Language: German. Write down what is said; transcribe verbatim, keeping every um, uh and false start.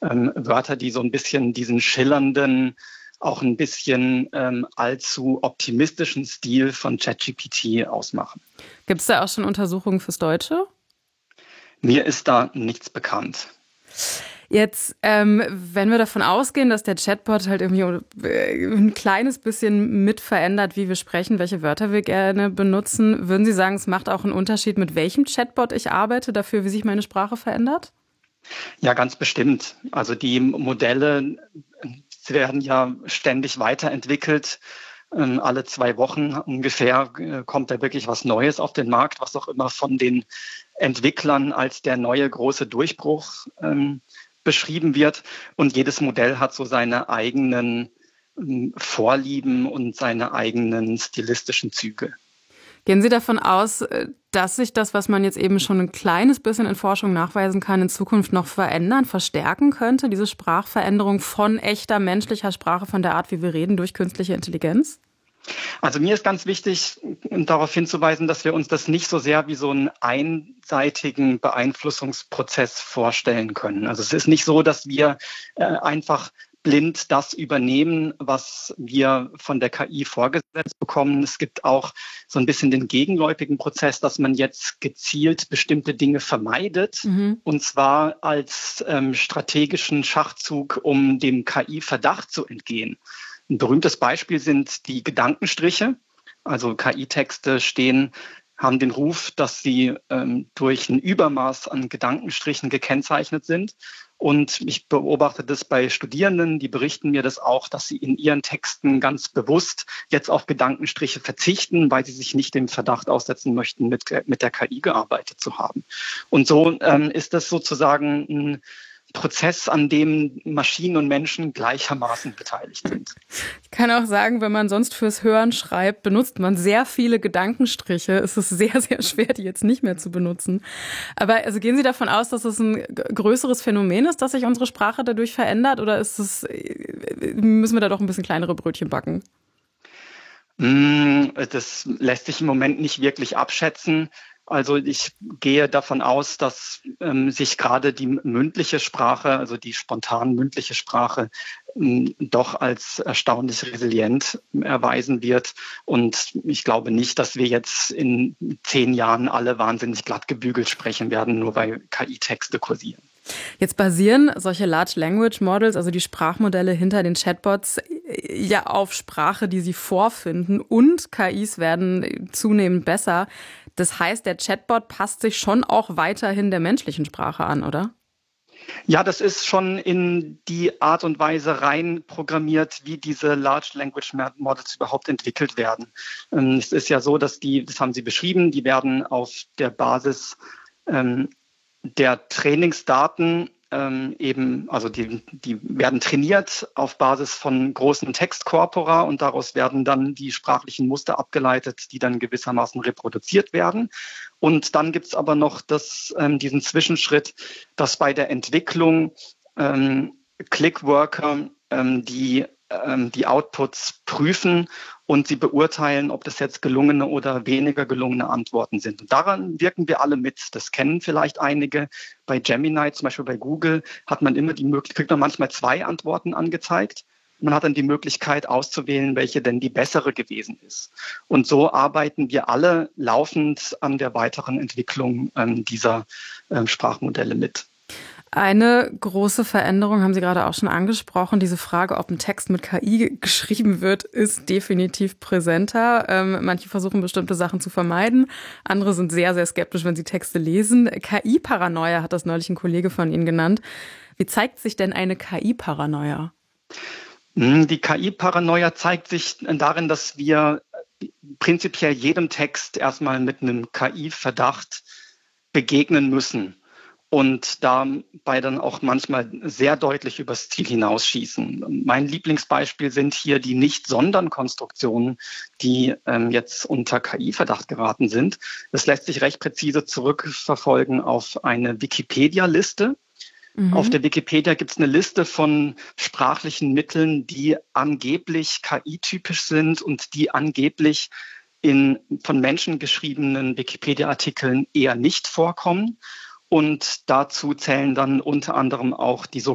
ähm, Wörter, die so ein bisschen diesen schillernden, auch ein bisschen ähm, allzu optimistischen Stil von ChatGPT ausmachen. Gibt es da auch schon Untersuchungen fürs Deutsche? Mir ist da nichts bekannt. Jetzt, ähm, wenn wir davon ausgehen, dass der Chatbot halt irgendwie ein kleines bisschen mit verändert, wie wir sprechen, welche Wörter wir gerne benutzen, würden Sie sagen, es macht auch einen Unterschied, mit welchem Chatbot ich arbeite, dafür, wie sich meine Sprache verändert? Ja, ganz bestimmt. Also die Modelle werden ja ständig weiterentwickelt. Ähm, alle zwei Wochen ungefähr äh, kommt da wirklich was Neues auf den Markt, was auch immer von den Entwicklern als der neue große Durchbruch ähm, beschrieben wird. Und jedes Modell hat so seine eigenen ähm, Vorlieben und seine eigenen stilistischen Züge. Gehen Sie davon aus, dass sich das, was man jetzt eben schon ein kleines bisschen in Forschung nachweisen kann, in Zukunft noch verändern, verstärken könnte, diese Sprachveränderung von echter menschlicher Sprache, von der Art, wie wir reden, durch künstliche Intelligenz? Also mir ist ganz wichtig, darauf hinzuweisen, dass wir uns das nicht so sehr wie so einen einseitigen Beeinflussungsprozess vorstellen können. Also es ist nicht so, dass wir äh, einfach blind das übernehmen, was wir von der K I vorgesetzt bekommen. Es gibt auch so ein bisschen den gegenläufigen Prozess, dass man jetzt gezielt bestimmte Dinge vermeidet, mhm. und zwar als ähm, strategischen Schachzug, um dem K I-Verdacht zu entgehen. Ein berühmtes Beispiel sind die Gedankenstriche. Also K I-Texte stehen, haben den Ruf, dass sie ähm, durch ein Übermaß an Gedankenstrichen gekennzeichnet sind. Und ich beobachte das bei Studierenden, die berichten mir das auch, dass sie in ihren Texten ganz bewusst jetzt auf Gedankenstriche verzichten, weil sie sich nicht dem Verdacht aussetzen möchten, mit, mit der K I gearbeitet zu haben. Und so ähm, ist das sozusagen ein Prozess, an dem Maschinen und Menschen gleichermaßen beteiligt sind. Ich kann auch sagen, wenn man sonst fürs Hören schreibt, benutzt man sehr viele Gedankenstriche. Es ist sehr, sehr schwer, die jetzt nicht mehr zu benutzen. Aber also gehen Sie davon aus, dass es ein größeres Phänomen ist, dass sich unsere Sprache dadurch verändert? Oder ist es, müssen wir da doch ein bisschen kleinere Brötchen backen? Das lässt sich im Moment nicht wirklich abschätzen. Also ich gehe davon aus, dass ähm, sich gerade die mündliche Sprache, also die spontan mündliche Sprache, ähm, doch als erstaunlich resilient erweisen wird. Und ich glaube nicht, dass wir jetzt in zehn Jahren alle wahnsinnig glatt gebügelt sprechen werden, nur weil K I-Texte kursieren. Jetzt basieren solche Large Language Models, also die Sprachmodelle hinter den Chatbots, ja auf Sprache, die sie vorfinden, und K Is werden zunehmend besser. Das heißt, der Chatbot passt sich schon auch weiterhin der menschlichen Sprache an, oder? Ja, das ist schon in die Art und Weise rein programmiert, wie diese Large Language Models überhaupt entwickelt werden. Es ist ja so, dass die, das haben Sie beschrieben, die werden auf der Basis ähm, der Trainingsdaten ähm, eben, also die, die werden trainiert auf Basis von großen Textkorpora und daraus werden dann die sprachlichen Muster abgeleitet, die dann gewissermaßen reproduziert werden. Und dann gibt es aber noch das, ähm, diesen Zwischenschritt, dass bei der Entwicklung ähm, Clickworker ähm, die die Outputs prüfen und sie beurteilen, ob das jetzt gelungene oder weniger gelungene Antworten sind. Und daran wirken wir alle mit. Das kennen vielleicht einige. Bei Gemini, zum Beispiel bei Google, hat man immer die Möglichkeit, kriegt man manchmal zwei Antworten angezeigt. Man hat dann die Möglichkeit auszuwählen, welche denn die bessere gewesen ist. Und so arbeiten wir alle laufend an der weiteren Entwicklung ähm, dieser ähm, Sprachmodelle mit. Eine große Veränderung haben Sie gerade auch schon angesprochen. Diese Frage, ob ein Text mit K I geschrieben wird, ist definitiv präsenter. Ähm, manche versuchen, bestimmte Sachen zu vermeiden. Andere sind sehr, sehr skeptisch, wenn sie Texte lesen. K I-Paranoia hat das neulich ein Kollege von Ihnen genannt. Wie zeigt sich denn eine K I-Paranoia? Die K I-Paranoia zeigt sich darin, dass wir prinzipiell jedem Text erstmal mit einem K I-Verdacht begegnen müssen. Und dabei dann auch manchmal sehr deutlich übers Ziel hinausschießen. Mein Lieblingsbeispiel sind hier die Nicht-Sondern-Konstruktionen, die ähm, jetzt unter K I-Verdacht geraten sind. Das lässt sich recht präzise zurückverfolgen auf eine Wikipedia-Liste. Mhm. Auf der Wikipedia gibt es eine Liste von sprachlichen Mitteln, die angeblich K I-typisch sind und die angeblich in von Menschen geschriebenen Wikipedia-Artikeln eher nicht vorkommen. Und dazu zählen dann unter anderem auch die sogenannten